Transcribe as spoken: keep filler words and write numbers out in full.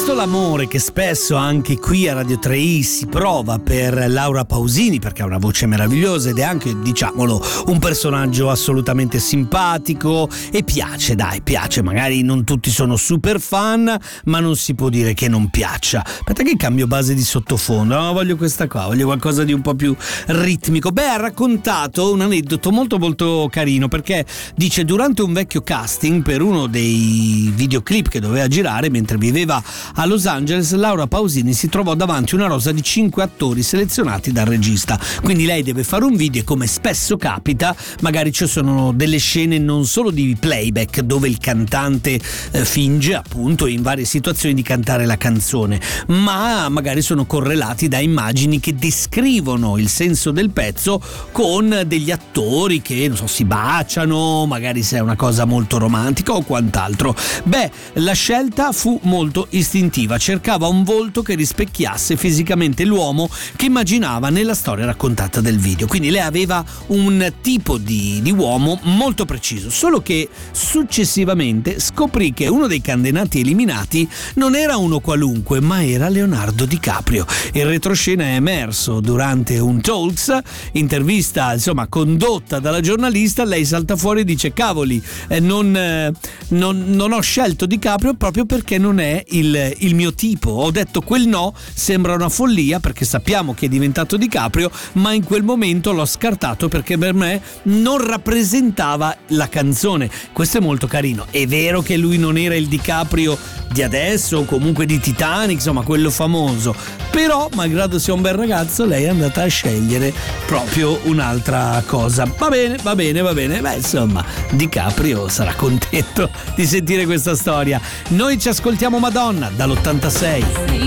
Visto l'amore che spesso anche qui a Radio tre i si prova per Laura Pausini, perché ha una voce meravigliosa ed è anche, diciamolo, un personaggio assolutamente simpatico e piace, dai, piace. Magari non tutti sono super fan, ma non si può dire che non piaccia. Aspetta che cambio base di sottofondo, no, voglio questa qua, voglio qualcosa di un po' più ritmico. Beh, ha raccontato un aneddoto molto molto carino, perché dice: durante un vecchio casting per uno dei videoclip che doveva girare mentre viveva a Los Angeles, Laura Pausini si trovò davanti una rosa di cinque attori selezionati dal regista. Quindi lei deve fare un video e, come spesso capita, magari ci sono delle scene non solo di playback dove il cantante eh, finge appunto in varie situazioni di cantare la canzone, ma magari sono correlati da immagini che descrivono il senso del pezzo con degli attori che, non so, si baciano, magari se è una cosa molto romantica o quant'altro. Beh, la scelta fu molto istintiva, cercava un volto che rispecchiasse fisicamente l'uomo che immaginava nella storia raccontata del video. Quindi lei aveva un tipo di, di uomo molto preciso, solo che successivamente scoprì che uno dei candidati eliminati non era uno qualunque, ma era Leonardo DiCaprio. Il retroscena è emerso durante un Talks, intervista insomma condotta dalla giornalista. Lei salta fuori e dice: cavoli, eh, non, eh, non, non ho scelto DiCaprio proprio perché non è il, il mio tipo. Ho detto quel no, sembra una follia perché sappiamo che è diventato DiCaprio, ma in quel momento l'ho scartato perché per me non rappresentava la canzone. Questo è molto carino. È vero che lui non era il DiCaprio di adesso o comunque di Titanic, insomma quello famoso, però malgrado sia un bel ragazzo lei è andata a scegliere proprio un'altra cosa. Va bene, va bene, va bene. Beh, insomma, DiCaprio sarà contento di sentire questa storia. Noi ci ascoltiamo Madonna dall'ottantasei.